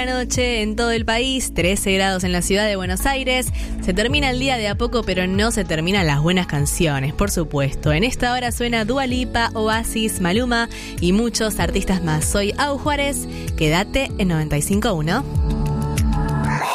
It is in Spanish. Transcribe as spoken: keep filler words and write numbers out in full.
Noche en todo el país, trece grados en la ciudad de Buenos Aires. Se termina el día de a poco, pero no se terminan las buenas canciones, por supuesto. En esta hora suena Dua Lipa, Oasis, Maluma y muchos artistas más. Soy Au Juárez, quédate en noventa y cinco punto uno.